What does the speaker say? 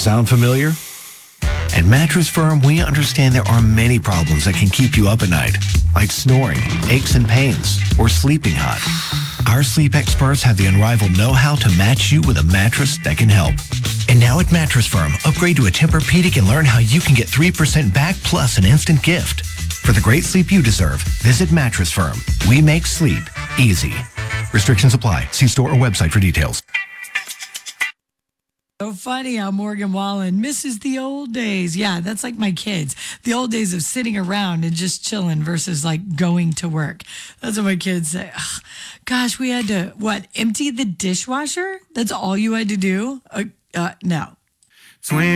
Sound familiar? At Mattress Firm, we understand there are many problems that can keep you up at night, like snoring, aches and pains, or sleeping hot. Our sleep experts have the unrivaled know-how to match you with a mattress that can help. And now at Mattress Firm, upgrade to a Tempur-Pedic and learn how you can get 3% back plus an instant gift. For the great sleep you deserve, visit Mattress Firm. We make sleep easy. Restrictions apply. See store or website for details. So funny how Morgan Wallen misses the old days. Yeah, that's like my kids. The old days of sitting around and just chilling versus like going to work. That's what my kids say. Ugh, gosh, we had to, empty the dishwasher? That's all you had to do? No. Swing